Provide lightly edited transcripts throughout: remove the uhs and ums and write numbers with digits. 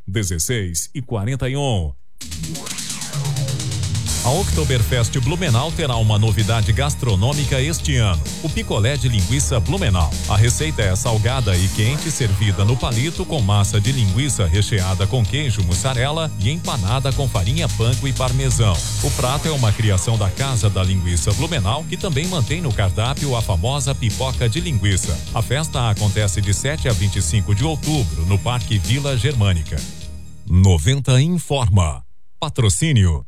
16h41. A Oktoberfest Blumenau terá uma novidade gastronômica este ano: o picolé de linguiça Blumenau. A receita é salgada e quente, servida no palito com massa de linguiça recheada com queijo mussarela e empanada com farinha panko e parmesão. O prato é uma criação da Casa da Linguiça Blumenau, que também mantém no cardápio a famosa pipoca de linguiça. A festa acontece de 7 a 25 de outubro no Parque Vila Germânica. 90 informa. Patrocínio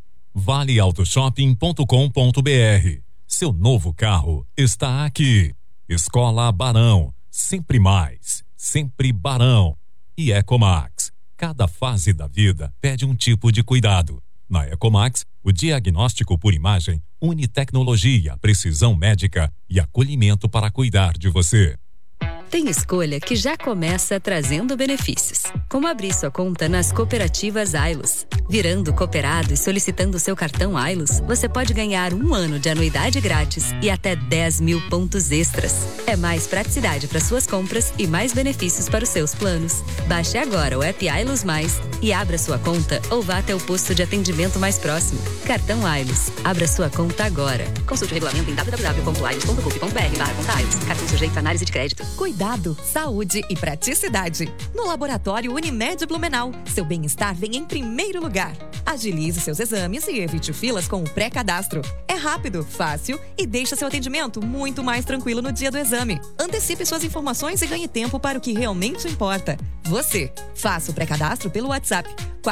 valeautoshopping.com.br. Seu novo carro está aqui. Escola Barão, sempre mais, sempre Barão. E Ecomax, cada fase da vida pede um tipo de cuidado. Na Ecomax, o diagnóstico por imagem une tecnologia, precisão médica e acolhimento para cuidar de você. Tem escolha que já começa trazendo benefícios, como abrir sua conta nas cooperativas Ailos. Virando cooperado e solicitando seu cartão Ailos, você pode ganhar 1 ano de anuidade grátis e até 10 mil pontos extras. É mais praticidade para suas compras e mais benefícios para os seus planos. Baixe agora o app Ailos Mais e abra sua conta ou vá até o posto de atendimento mais próximo. Cartão Ailos. Abra sua conta agora. Consulte o regulamento em www.ailos.gov.br/conta Ailos. Cartão sujeito a análise de crédito. Cuidado, saúde e praticidade. No Laboratório Unimed Blumenau, seu bem-estar vem em primeiro lugar. Agilize seus exames e evite filas com o pré-cadastro. É rápido, fácil e deixa seu atendimento muito mais tranquilo no dia do exame. Antecipe suas informações e ganhe tempo para o que realmente importa. Você. Faça o pré-cadastro pelo WhatsApp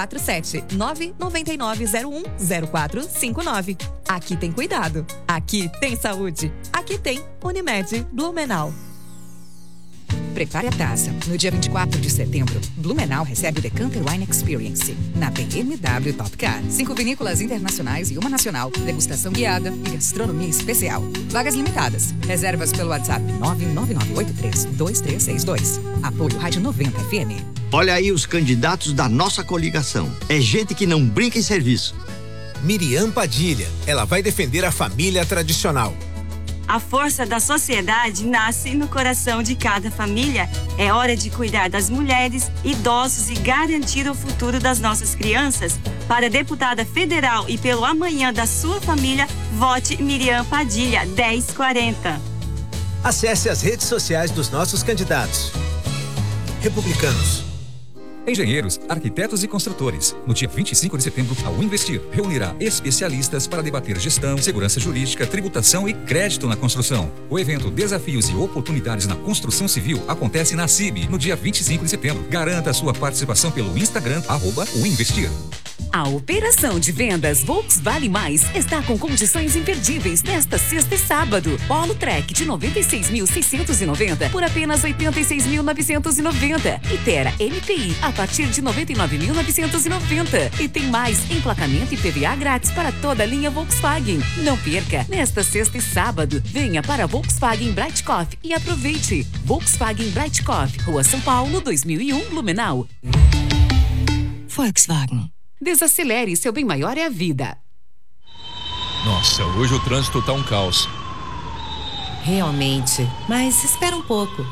479-9901-0459. Aqui tem cuidado. Aqui tem saúde. Aqui tem Unimed Blumenau. Prepare a taça. No dia 24 de setembro, Blumenau recebe o Decanter Wine Experience na BMW Top Car. 5 vinícolas internacionais e uma nacional, degustação guiada e gastronomia especial. Vagas limitadas. Reservas pelo WhatsApp 999832362. Apoio Rádio 90 FM. Olha aí os candidatos da nossa coligação. É gente que não brinca em serviço. Miriam Padilha. Ela vai defender a família tradicional. A força da sociedade nasce no coração de cada família. É hora de cuidar das mulheres, idosos e garantir o futuro das nossas crianças. Para deputada federal e pelo amanhã da sua família, vote Miriam Padilha, 1040. Acesse as redes sociais dos nossos candidatos. Republicanos. Engenheiros, arquitetos e construtores. No dia 25 de setembro, a Uinvestir reunirá especialistas para debater gestão, segurança jurídica, tributação e crédito na construção. O evento Desafios e Oportunidades na Construção Civil acontece na CIB no dia 25 de setembro. Garanta a sua participação pelo Instagram, @Uinvestir. A operação de vendas Volkswagen Mais está com condições imperdíveis nesta sexta e sábado. Polo Trek de 96.690 por apenas 86.990. E Tera MPI a partir de 99.990. E tem mais emplacamento e PVA grátis para toda a linha Volkswagen. Não perca, nesta sexta e sábado, venha para Volkswagen Breitkopf e aproveite. Volkswagen Breitkopf, Rua São Paulo, 2001, Blumenau. Volkswagen. Desacelere, seu bem maior é a vida. Nossa, hoje o trânsito tá um caos. Realmente, mas espera um pouco.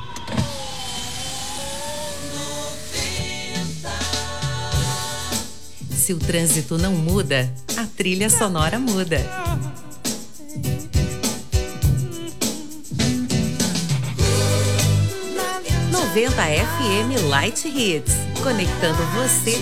Se o trânsito não muda, a trilha sonora muda. FM Light Hits, conectando você